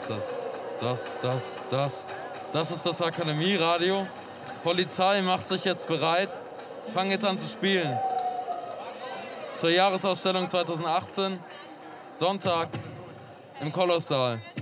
ist das? Das ist das Akademieradio. Polizei macht sich jetzt bereit. Fangen jetzt an zu spielen. Zur Jahresausstellung 2018. Sonntag im Kolossal.